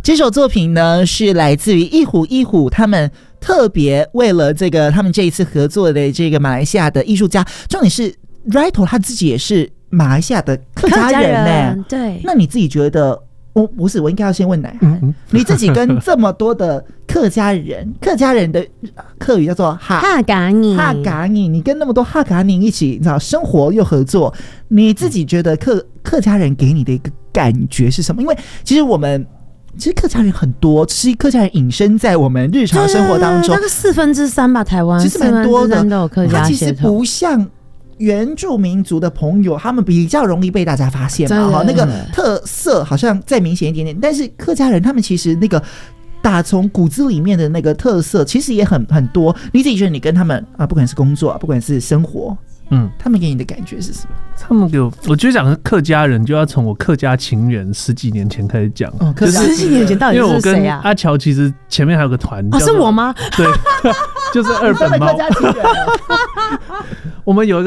这首作品呢是来自于一虎一虎他们特别为了这个他们这一次合作的这个马来西亚的艺术家，重点是 Raito 他自己也是马来西亚的客家人呢。 对， 那你自己觉得？不是，我应该要先问乃涵，你自己跟这么多的客家人的客语叫做哈嘎尼， 你跟那么多哈嘎尼一起，你知道生活又合作，你自己觉得客家人给你的一个感觉是什么？因为其实客家人很多，其实客家人隐身在我们日常生活当中， 那个3%吧，台湾其实蛮多的， 都有客家血统。 它其实不像原住民族的朋友，他们比较容易被大家发现嘛，那个特色好像再明显一点点。但是客家人他们其实那个打从骨子里面的那个特色，其实也很多。你自己觉得你跟他们不管是工作，不管是生活，他们给你的感觉是什么？ 他们给我觉得讲客家人就要从我客家情缘10几年前开始讲。 10几年前到底是谁啊？ 因为我跟阿乔其实前面还有个团， 是我吗？ 对，就是二本猫。 客家情缘， 我们有一个